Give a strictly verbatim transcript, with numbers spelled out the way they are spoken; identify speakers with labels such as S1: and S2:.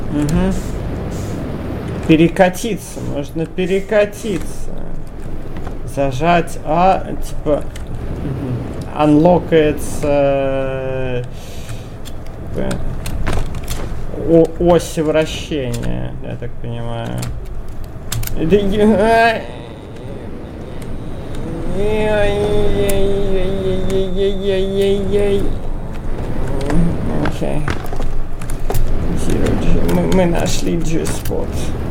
S1: Угу. Перекатиться, можно перекатиться. Зажать А, типа анлокается о, ось вращения, я так понимаю. Окей. Мы, мы нашли G-спот.